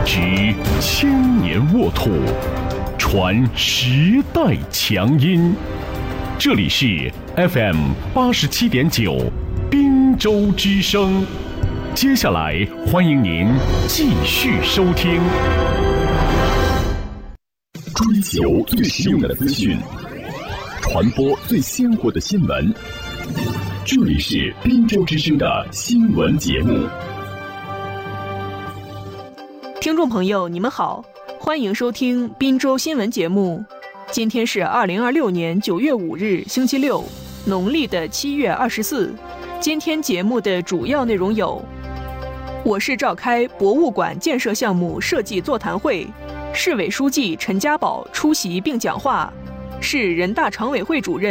执千年沃土，传时代强音。这里是 FM 87.9滨州之声。接下来欢迎您继续收听。追求最实用的资讯，传播最鲜活的新闻。这里是滨州之声的新闻节目。 听众朋友，你们好，欢迎收听滨州新闻节目。今天是2026年9月5日，星期六，农历的7月24。今天节目的主要内容有：我市召开博物馆建设项目设计座谈会，市委书记陈家宝出席并讲话，市人大常委会主任